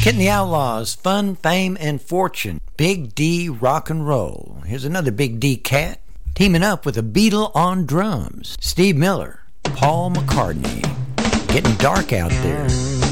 Kit and the Outlaws, Fun, Fame, and Fortune. Big D rock and roll. Here's another Big D cat teaming up with a Beatle on drums. Steve Miller, Paul McCartney. Getting dark out there.